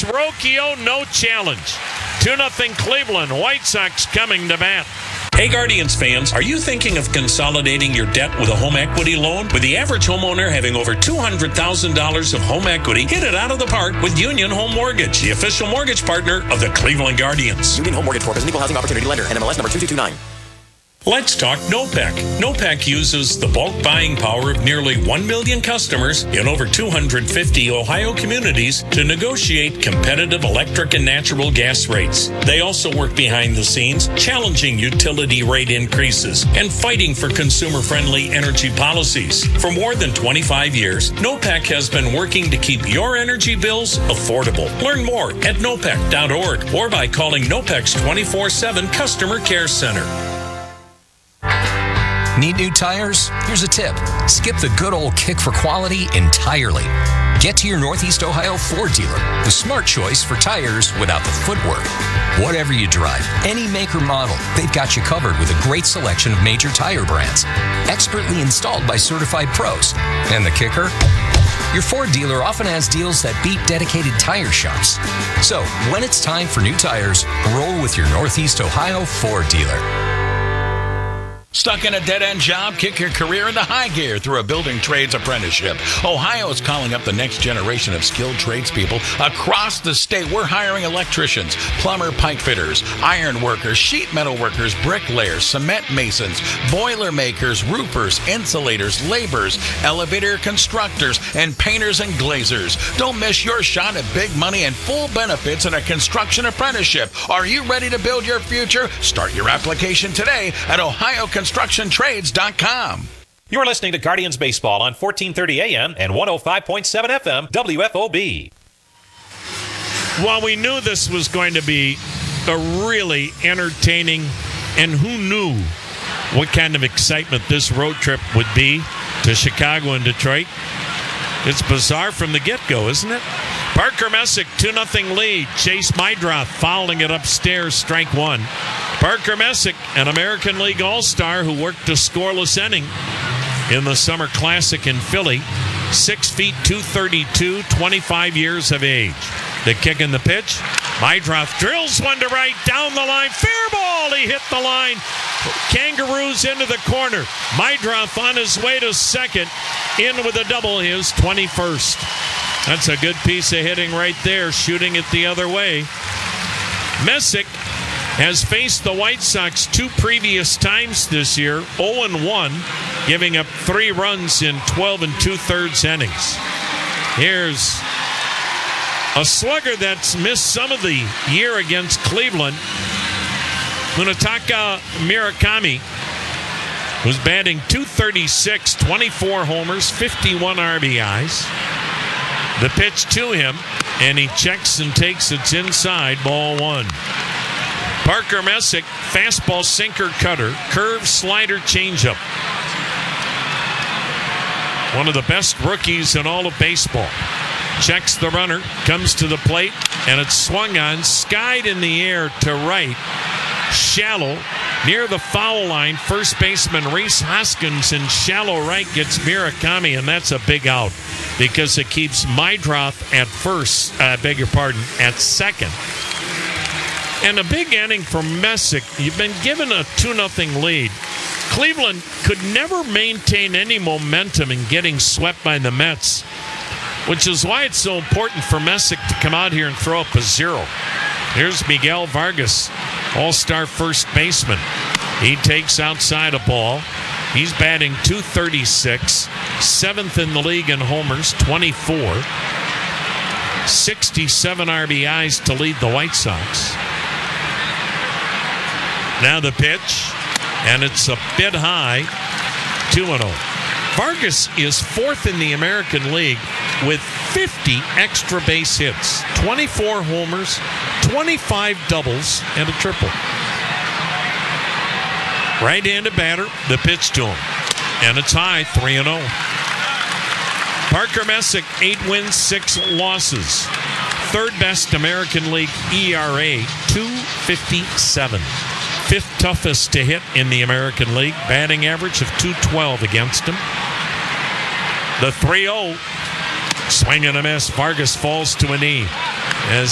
Rocchio, no challenge. 2-0 Cleveland. White Sox coming to bat. Hey Guardians fans, are you thinking of consolidating your debt with a home equity loan? With the average homeowner having over $200,000 of home equity, hit it out of the park with Union Home Mortgage, the official mortgage partner of the Cleveland Guardians. Union Home Mortgage Corp is an equal housing opportunity lender. NMLS number 2229. Let's talk NOPEC. NOPEC uses the bulk buying power of nearly 1 million customers in over 250 Ohio communities to negotiate competitive electric and natural gas rates. They also work behind the scenes, challenging utility rate increases and fighting for consumer-friendly energy policies. For more than 25 years, NOPEC has been working to keep your energy bills affordable. Learn more at nopec.org or by calling NOPEC's 24/7 Customer Care Center. Need new tires? Here's a tip. Skip the good old kick for quality entirely. Get to your Northeast Ohio Ford dealer, the smart choice for tires without the footwork. Whatever you drive, any make or model, they've got you covered with a great selection of major tire brands. Expertly installed by certified pros. And the kicker? Your Ford dealer often has deals that beat dedicated tire shops. So, when it's time for new tires, roll with your Northeast Ohio Ford dealer. Stuck in a dead-end job? Kick your career into high gear through a building trades apprenticeship. Ohio is calling up the next generation of skilled tradespeople across the state. We're hiring electricians, plumber pipe fitters, iron workers, sheet metal workers, bricklayers, cement masons, boiler makers, roofers, insulators, laborers, elevator constructors, and painters and glazers. Don't miss your shot at big money and full benefits in a construction apprenticeship. Are you ready to build your future? Start your application today at OhioConstructionTrades.com. You're listening to Guardians Baseball on 1430 AM and 105.7 FM WFOB. Well, we knew this was going to be a really entertaining, and who knew what kind of excitement this road trip would be to Chicago and Detroit. It's bizarre from the get-go, isn't it? Parker Messick, 2-0 lead. Chase Mydroth fouling it upstairs, strike one. Parker Messick, an American League All-Star who worked a scoreless inning in the Summer Classic in Philly. 6 feet, 232, 25 years of age. The kick and the pitch. Mydroth drills one to right, down the line. Fair ball, he hit the line. Kangaroos into the corner. Mydroth on his way to second. In with a double, his 21st. That's a good piece of hitting right there, shooting it the other way. Messick has faced the White Sox 2 previous times this year, 0-1, giving up 3 runs in 12 2/3 innings. Here's a slugger that's missed some of the year against Cleveland. Munetaka Murakami was batting .236, 24 homers, 51 RBIs. The pitch to him, and he checks and takes it inside, ball one. Parker Messick, fastball, sinker, cutter, curve, slider, changeup. One of the best rookies in all of baseball. Checks the runner, comes to the plate, and it's swung on, skied in the air to right. Shallow, near the foul line, first baseman Rhys Hoskins in shallow right gets Murakami, and that's a big out because it keeps Mydroth at first, at second. And a big inning for Messick. You've been given a 2-0 lead. Cleveland could never maintain any momentum in getting swept by the Mets, which is why it's so important for Messick to come out here and throw up a 0. Here's Miguel Vargas, all-star first baseman. He takes outside a ball. He's batting .236, 7th in the league in homers, 24. 67 RBIs to lead the White Sox. Now the pitch, and it's a bit high, 2-0. Vargas is 4th in the American League with 50 extra base hits, 24 homers, 25 doubles, and a triple. Right-handed batter, the pitch to him. And it's high, 3-0. Parker Messick, 8 wins, 6 losses. 3rd best American League ERA, .257. 5th toughest to hit in the American League. Batting average of .212 against him. The 3-0. Swing and a miss. Vargas falls to a knee.